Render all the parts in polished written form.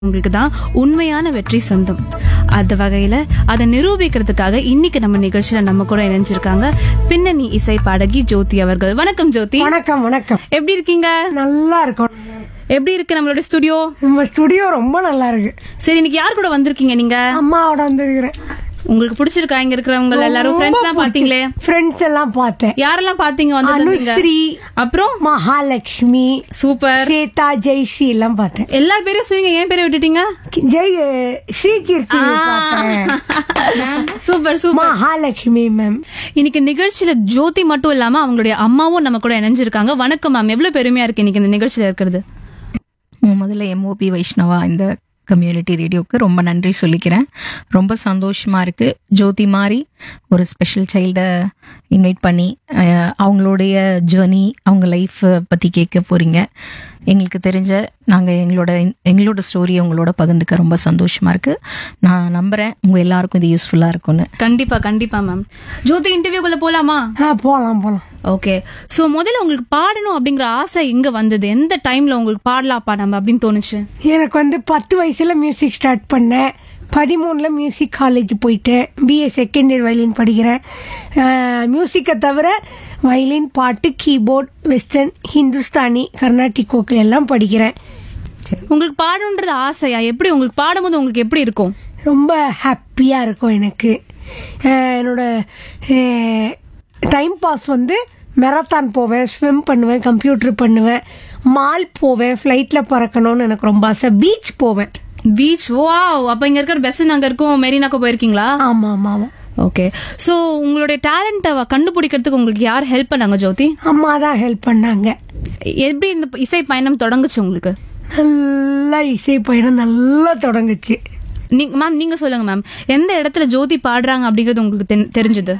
உங்களுக்கு தான் உண்மையான வெற்றி சொந்தம். அந்த வகையில அதை நிரூபிக்கிறதுக்காக இன்னைக்கு நம்ம நிகழ்ச்சியில நம்ம கூட இணைஞ்சிருக்காங்க பின்னணி இசை பாடகி ஜோதி அவர்கள். வணக்கம் ஜோதி. வணக்கம். வணக்கம். எப்படி இருக்கீங்க? நல்லா இருக்கும். எப்படி இருக்கு நம்மளோட ஸ்டுடியோ? நம்ம ஸ்டுடியோ ரொம்ப நல்லா இருக்கு. சரி, இன்னைக்கு யார் கூட வந்திருக்கீங்க நீங்க? அம்மாவோட வந்திருக்கிறேன். உங்களுக்கு பிடிச்சிருக்கா இங்க இருக்கிறவங்க எல்லாரும்? ஃப்ரெண்ட்ஸ் எல்லாம் பாத்தீங்களே? ஃப்ரெண்ட்ஸ் எல்லாம் பார்த்தேன். யாரெல்லாம் பாத்தீங்க? அனுஸ்ரீ, அப்புறம் மகாலட்சுமி, சூப்பர், ஸ்வேதா, ஜெய்ஸ்ரீ எல்லாம் பார்த்தேன். எல்லா பேரும் சொல்லுங்க, ஏன் பேரை விட்டுட்டீங்க? ஜெய் ஸ்ரீகீர்த்தி பார்த்தேன். Super super. மகாலட்சுமி மேம். இன்னைக்கு நிகழ்ச்சியில ஜோதி மட்டும் இல்லாம அவங்களுடைய அம்மாவும் நம்ம கூட இணைஞ்சிருக்காங்க. வணக்கம் மேம், எவ்வளவு பெருமையா இருக்கு இன்னைக்கு இந்த நிகழ்ச்சியில இருக்கிறது. முதல்ல எம்ஓபி வைஷ்ணவா இந்த கம்யூனிட்டி ரேடியோவுக்கு ரொம்ப நன்றி சொல்லிக்கிறேன். ரொம்ப சந்தோஷமா இருக்கு. ஜோதி மாதிரி ஒரு ஸ்பெஷல் சைல்டை இன்வைட் பண்ணி அவங்களுடைய ஜேர்னி, அவங்க லைஃப் பற்றி கேட்க போறீங்க. எங்களுக்கு தெரிஞ்ச நாங்கள் எங்களோட ஸ்டோரியை உங்களோட பகிர்ந்துக்க ரொம்ப சந்தோஷமா இருக்கு. நான் நம்புறேன் உங்க எல்லாருக்கும் இது யூஸ்ஃபுல்லா இருக்கும்னு. கண்டிப்பா கண்டிப்பா மேம். ஜோதி, இன்டர்வியூக்குள்ள போலாமா? போலாம். ஓகே. சோ முதல்ல உங்களுக்கு பாடணும் அப்படிங்கிற ஆசை இங்க வந்தது எந்த டைம்ல? உங்களுக்கு பாடலாப்பா நம்ம அப்படின்னு தோணுச்சு? எனக்கு 10 வயசுல மியூசிக் ஸ்டார்ட் பண்ணேன். 13ல மியூசிக் காலேஜ் போயிட்டேன். பிஏ செகண்ட் இயர் வயலின் படிக்கிறேன். மியூசிக்கை தவிர வயலின், பாட்டு, கீபோர்ட், வெஸ்டர்ன், ஹிந்துஸ்தானி, கர்நாடிக் கோக்கில் எல்லாம் படிக்கிறேன். உங்களுக்கு பாடணுன்றது ஆசையா? எப்படி உங்களுக்கு பாடும்போது உங்களுக்கு எப்படி இருக்கும்? ரொம்ப ஹாப்பியாக இருக்கும் எனக்கு. என்னோட டைம் பாஸ் மெரத்தான் போவேன், ஸ்விம் பண்ணுவேன், கம்ப்யூட்டர் பண்ணுவேன், மால் போவேன், ஃப்ளைட்டில் பறக்கணும்னு எனக்கு ரொம்ப ஆசை. பீச் போவேன். பீச்? வாவ். அப்ப இங்க இருக்கிற பெஸ்ட் அங்க இருக்கும் மெரினாக்கு போயிருக்கீங்களா? ஆமா. ஓகே. சோ உங்களுடைய டேலண்ட்டை கண்டுபிடிக்கிறதுக்கு உங்களுக்கு யார் ஹெல்ப் பண்ணாங்க ஜோதி? அம்மா தான் ஹெல்ப் பண்ணாங்க. எப்படி இந்த இசை பயணம் தொடங்குச்சு உங்களுக்கு? நல்லா இசை பயணம் நல்லா தொடங்குச்சு. மேம் நீங்க சொல்லுங்க மேம், எந்த இடத்துல ஜோதி பாடுறாங்க அப்படிங்கிறது உங்களுக்கு தெரிஞ்சது?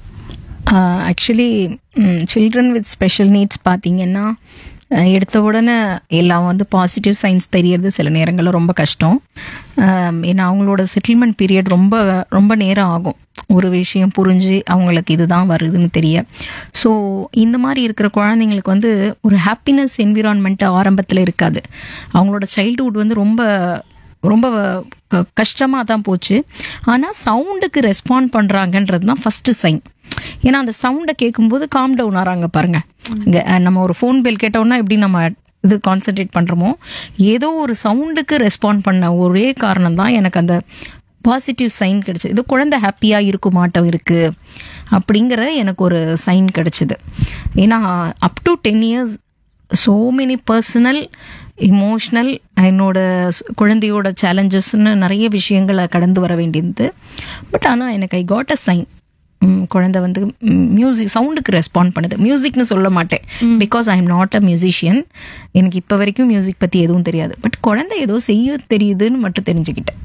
Actually children with special needs பார்த்தீங்கன்னா எடுத்த உடனே எல்லாம் பாசிட்டிவ் சைன்ஸ் தெரியறது சில நேரங்களில் ரொம்ப கஷ்டம். ஏன்னா அவங்களோட செட்டில்மெண்ட் பீரியட் ரொம்ப ரொம்ப நேரம் ஆகும் ஒரு விஷயம் புரிஞ்சு அவங்களுக்கு இதுதான் வருதுன்னு தெரிய. ஸோ இந்த மாதிரி இருக்கிற குழந்தைங்களுக்கு ஒரு ஹாப்பினஸ் என்விரான்மெண்ட் ஆரம்பத்தில் இருக்காது. அவங்களோட சைல்டுஹுட் ரொம்ப ரொம்ப கஷ்டமாக தான் போச்சு. ஆனால் சவுண்டுக்கு ரெஸ்பாண்ட் பண்ணுறாங்கன்றது தான் ஃபஸ்ட்டு சைன். ஏன்னா அந்த சவுண்டை கேட்கும்போது காம் டவுன் ஆகிறாங்க பாருங்க. நம்ம ஒரு ஃபோன் பில் கேட்டோம்னா எப்படி நம்ம இது கான்சென்ட்ரேட் பண்ணுறோமோ, ஏதோ ஒரு சவுண்டுக்கு ரெஸ்பாண்ட் பண்ண ஒரே காரணம் தான் எனக்கு அந்த பாசிட்டிவ் சைன் கிடைச்சது. இது குழந்தை ஹாப்பியாக இருக்குமாட்டம் இருக்கு அப்படிங்கிற எனக்கு ஒரு சைன் கிடைச்சிது. ஏன்னா up to 10 years so many personal emotional என்னோட குழந்தையோட சேலஞ்சஸ்ன்னு நிறைய விஷயங்களை கடந்து வர வேண்டியது. பட் ஆனால் எனக்கு ஐ காட் அ சைன். குழந்தை மியூசிக் சவுண்டுக்கு ரெஸ்பாண்ட் பண்ணுது. மியூசிக்னு சொல்ல மாட்டேன், because I am not a musician. எனக்கு இப்போ வரைக்கும் மியூசிக் பற்றி எதுவும் தெரியாது. பட் குழந்தை ஏதோ செய்ய தெரியுதுன்னு மட்டும் தெரிஞ்சுக்கிட்டேன்.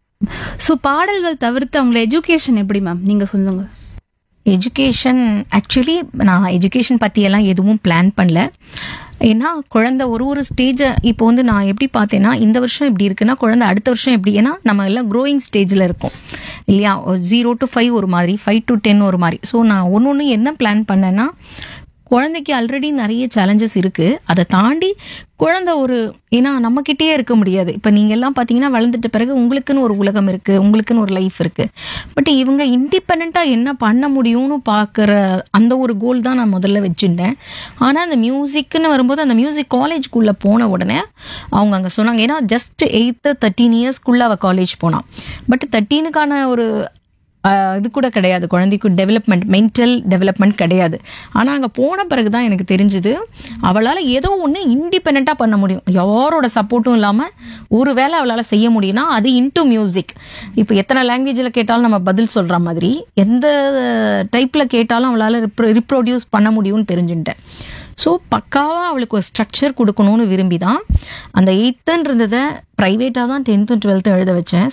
ஸோ பாடல்கள் தவிர்த்து அவங்கள எஜுகேஷன் எப்படி மேம் நீங்க சொல்லுங்க? எஜுகேஷன் ஆக்சுவலி நான் எஜுகேஷன் பற்றியெல்லாம் எதுவும் பிளான் பண்ணல. ஏன்னா குழந்தை ஒரு ஸ்டேஜை இப்போ நான் எப்படி பார்த்தேன்னா, இந்த வருஷம் எப்படி இருக்குன்னா குழந்தை அடுத்த வருஷம் எப்படி, ஏன்னா நம்ம எல்லாம் க்ரோயிங் ஸ்டேஜில் இருக்கோம் இல்லையா? 0 to 5 ஒரு மாதிரி, 5 to 10 ஒரு மாதிரி. ஸோ நான் ஒன்று என்ன பிளான் பண்ணேன்னா, குழந்தைக்கு ஆல்ரெடி நிறைய சேலஞ்சஸ் இருக்குது, அதை தாண்டி குழந்தை ஏன்னா நம்மக்கிட்டே இருக்க முடியாது. இப்போ நீங்கள் எல்லாம் பார்த்தீங்கன்னா வளர்ந்துட்ட பிறகு உங்களுக்குன்னு ஒரு உலகம் இருக்குது, உங்களுக்குன்னு ஒரு லைஃப் இருக்குது. பட் இவங்க இண்டிபெண்ட்டாக என்ன பண்ண முடியும்னு பார்க்குற அந்த ஒரு கோல் தான் நான் முதல்ல வச்சுருந்தேன். ஆனால் அந்த மியூசிக்குன்னு வரும்போது அந்த மியூசிக் காலேஜ்குள்ளே போன உடனே அவங்க அங்கே சொன்னாங்க, ஏன்னா ஜஸ்ட் 8 13 yearsக்குள்ளே அவள் காலேஜ் போனான். பட் 13க்கான ஒரு இது கூட கிடையாது, குழந்தைக்கு டெவலப்மெண்ட், மென்டல் டெவலப்மெண்ட் கிடையாது. ஆனால் அங்கே போன பிறகு தான் எனக்கு தெரிஞ்சுது அவளால் ஏதோ ஒன்று இண்டிபெண்ட்டாக பண்ண முடியும். யாரோட சப்போர்ட்டும் இல்லாமல் ஒரு வேளை அவளால் செய்ய முடியும்னா அது இன்டு மியூசிக். இப்போ எத்தனை லாங்குவேஜில் கேட்டாலும் நம்ம பதில் சொல்கிற மாதிரி எந்த டைப்பில் கேட்டாலும் அவளால் ரிப்ரொடியூஸ் பண்ண முடியும்னு தெரிஞ்சுட்டேன். ஸோ பக்காவாக அவளுக்கு ஒரு ஸ்ட்ரக்சர் கொடுக்கணும்னு விரும்பி தான் அந்த 8th இருந்ததை ப்ரைவேட்டாக தான் 10th 12th எழுத வச்சேன்.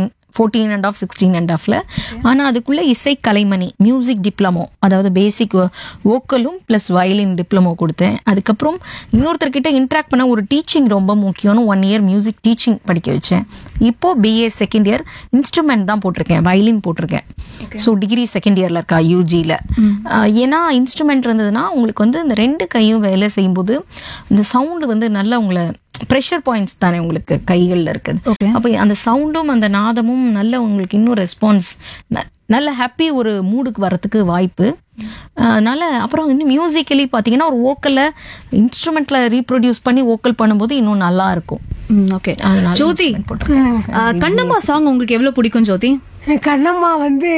14.5 16.5ல. ஆனால் அதுக்குள்ளே இசை கலைமணி மியூசிக் டிப்ளமோ, அதாவது பேசிக் வோக்கலும் ப்ளஸ் வயலின் டிப்ளமோ கொடுத்தேன். அதுக்கப்புறம் இன்னொருத்தர்கிட்ட இன்ட்ராக்ட் பண்ண ஒரு டீச்சிங் ரொம்ப முக்கியம்னு 1 year மியூசிக் டீச்சிங் படிக்க வச்சேன். இப்போ பிஏ செகண்ட் இயர் இன்ஸ்ட்ருமெண்ட் தான் போட்டிருக்கேன், வயலின் போட்டிருக்கேன். ஸோ டிகிரி செகண்ட் இயரில் இருக்கா யூஜியில். ஏன்னா இன்ஸ்ட்ருமெண்ட் இருந்ததுன்னா உங்களுக்கு இந்த 2 கையும் வேலை செய்யும்போது இந்த சவுண்டு நல்லா உங்களை ப்ரெஷர் பாயிண்ட்ஸ் தானே உங்களுக்கு கைகள்ல இருக்குது. Okay. அப்போ அந்த சவுண்டும் அந்த நாதமும் நல்ல உங்களுக்கு இன்னும் ரெஸ்பான்ஸ் நல்ல ஹாப்பி ஒரு மூடுக்கு வரத்துக்கு வாய்ப்பு. அதனால அப்புறம் இன்னும் மியூசிக்கலி பார்த்தீங்கன்னா ஒரு வோக்கலை இன்ஸ்ட்ருமெண்ட்ல ரீப்ரொடியூஸ் பண்ணி வோக்கல் பண்ணும்போது இன்னும் நல்லா இருக்கும். ஓகே ஜோதி, கண்ணம்மா சாங் உங்களுக்கு எவ்வளவு பிடிக்கும் ஜோதி? கண்ணம்மா வந்து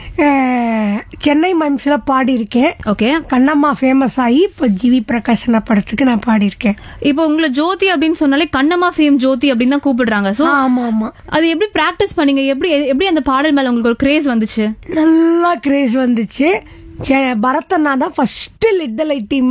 சென்னை மைம்ஸ்ல பாடியிருக்கேன். ஓகே, கண்ணம்மா ஃபேமஸ் ஆகி இப்போ ஜிவி பிரகாஷன படத்துக்கு நான் பாடியிருக்கேன். இப்போ உங்களை ஜோதி அப்படின்னு சொன்னாலே கண்ணம்மா ஃபேம் ஜோதி அப்படின்னு தான் கூப்பிடுறாங்க. சோ ஆமா ஆமா, அது எப்படி பிராக்டிஸ் பண்ணீங்க? எப்படி அந்த பாடல் மேல உங்களுக்கு ஒரு கிரேஸ் வந்துச்சு? நல்லா கிரேஸ் வந்துச்சு. பரத்தண்ணா தான் first lid the light team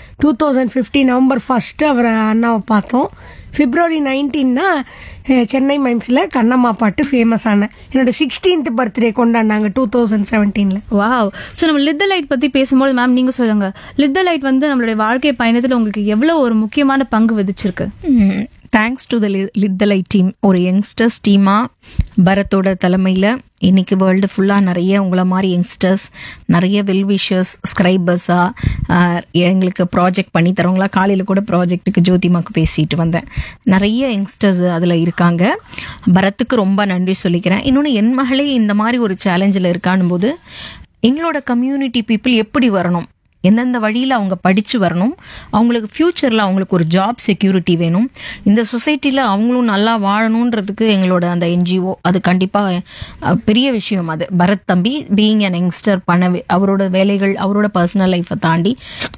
2015 November 1 அவரை அண்ணாவை பார்த்தோம். February 19 தான் சென்னை மைம்ஸ்ல கண்ணம்மா பாட்டு ஃபேமஸ் ஆன என்னோட 16th பர்த்டே கொண்டாடினாங்க 2017. வாவ். சோ நம்ம லிட் த லைட் பத்தி பேசும்போது மேம் நீங்க சொல்லுங்க, லிட் த லைட் வந்து நம்மளுடைய வாழ்க்கை பயணத்துல உங்களுக்கு எவ்வளவு ஒரு முக்கியமான பங்கு விதிச்சிருக்கு? Thanks to the lid the light team. ஒரு யங்ஸ்டர்ஸ் டீமா பரத்தோட தலைமையில் இன்னைக்கு வேர்ல்டு ஃபுல்லாக நிறைய உங்களை மாதிரி யங்ஸ்டர்ஸ், நிறைய வெல்விஷர்ஸ், ஸ்கிரைபர்ஸாக எங்களுக்கு ப்ராஜெக்ட் பண்ணி தரவங்களா. காலையில் கூட ப்ராஜெக்ட்டுக்கு ஜோதிமாக்கு பேசிட்டு வந்தேன். நிறைய யங்ஸ்டர்ஸ் அதில் இருக்காங்க. பரத்துக்கு ரொம்ப நன்றி சொல்லிக்கிறேன். இன்னொன்று, என் மகளே இந்த மாதிரி ஒரு சேலஞ்சில் இருக்கானும் போது எங்களோட கம்யூனிட்டி பீப்புள் எப்படி வரணும், எந்தெந்த வழியில் அவங்க படித்து வரணும், அவங்களுக்கு ஃப்யூச்சரில் அவங்களுக்கு ஒரு ஜாப் செக்யூரிட்டி வேணும், இந்த சொசைட்டியில் அவங்களும் நல்லா வாழணுன்றதுக்கு எங்களோட அந்த என்ஜிஓ அது கண்டிப்பாக பெரிய விஷயம். அது பரத் தம்பி பீயிங் அன் யங்ஸ்டர் அவரோட வேலைகள் அவரோட பர்சனல் லைஃப்பை தாண்டி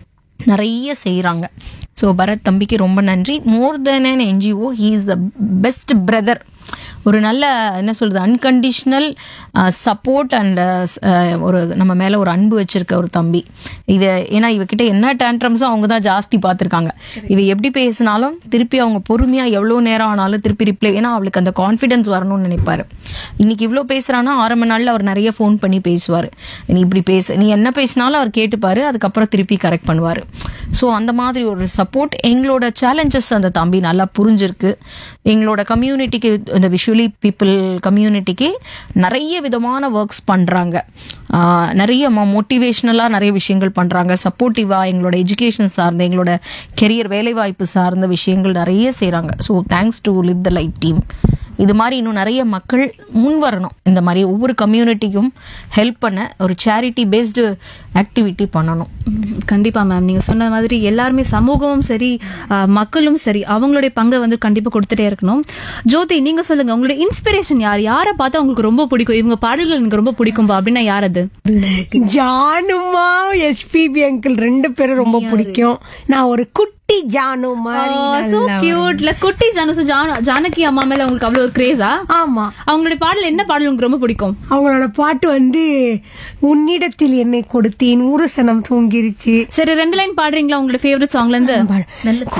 நிறைய செய்கிறாங்க. ஸோ பரத் தம்பிக்கு ரொம்ப நன்றி. மோர் தென் an NGO, he is the best brother. ஒரு நல்ல என்ன சொல்றது, அன்கண்டிஷனல் சப்போர்ட் அண்ட் ஒரு நம்ம மேல ஒரு அன்பு வச்சிருக்க ஒரு தம்பி. ஏன்னா இவகிட்ட என்ன டேண்ட்ரம்ஸோ அவங்க தான் ஜாஸ்தி பார்த்துருக்காங்க. இவ எப்படி பேசினாலும் திருப்பி அவங்க பொறுமையா எவ்வளோ நேரம் ஆனாலும் திருப்பி ரிப்ளை, ஏன்னா அவளுக்கு அந்த கான்ஃபிடன்ஸ் வரணும்னு நினைப்பாரு. இன்னைக்கு இவ்வளோ பேசுறான்னா ஆரம்ப நாளில் அவர் நிறைய ஃபோன் பண்ணி பேசுவார். நீ இப்படி நீ என்ன பேசினாலும் அவர் கேட்டுப்பாரு, அதுக்கப்புறம் திருப்பி கரெக்ட் பண்ணுவார். ஸோ அந்த மாதிரி ஒரு சப்போர்ட். எங்களோட சேலஞ்சஸ் அந்த தம்பி நல்லா புரிஞ்சிருக்கு. எங்களோட கம்யூனிட்டிக்கு, இந்த விஷுவலி பீப்புள் கம்யூனிட்டிக்கு நிறைய விதமான ஒர்க்ஸ் பண்ணுறாங்க. நிறைய மோட்டிவேஷ்னலாக நிறைய விஷயங்கள் பண்ணுறாங்க. சப்போர்ட்டிவாக எங்களோட எஜுகேஷன் சார்ந்த, எங்களோட கெரியர் வேலைவாய்ப்பு சார்ந்த விஷயங்கள் நிறைய செய்கிறாங்க. So thanks to lid the light team. இது மாதிரி இன்னும் நிறைய மக்கள் முன் வரணும். இந்த மாதிரி ஒவ்வொரு கம்யூனிட்டிக்கும் ஹெல்ப் பண்ண ஒரு சேரிட்டி பேஸ்டு ஆக்டிவிட்டி பண்ணணும். கண்டிப்பா மேம், நீங்க சொன்ன மாதிரி எல்லாருமே சமூகமும் சரி மக்களும் சரி அவங்களுடைய பங்கை வந்து கண்டிப்பா கொடுத்துட்டே இருக்கணும். ஜோதி, நீங்க சொல்லுங்க, உங்களுடைய இன்ஸ்பிரேஷன் யார்? யாரை பார்த்தா உங்களுக்கு ரொம்ப பிடிக்கும், இவங்க பாடல்கள் எனக்கு ரொம்ப பிடிக்கும்பா அப்படின்னா யார் அது? ஜானுமா, எஸ்பிபி அங்கிள் 2 பேரும் ரொம்ப பிடிக்கும். நான் ஒரு குட்டி ஜானு மாதிரி, சோ கியூட்ல குட்டி ஜானு. ஜானகி அம்மா மேல உங்களுக்கு அவ்வளவு ஒரு கிரேஸா? ஆமா. அவங்களுடைய பாடல் என்ன பாடல் உங்களுக்கு ரொம்ப பிடிக்கும்? அவங்களோட பாட்டு வந்து உன்னிடத்தில் என்னை கொடுத்தேன், ஊரு சனம் தூங்கிருச்சு. சரி, 2 லைன் பாடுறீங்களா உங்களோட ஃபேவரட் சாங்ல இருந்து?